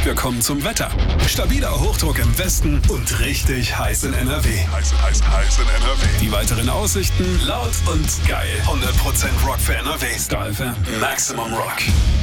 wir kommen zum Wetter. Stabiler Hochdruck im Westen und richtig heiß in NRW. Heiß in NRW. Die weiteren Aussichten laut und geil. 100% Rock für NRW. Star FM. Maximum Rock.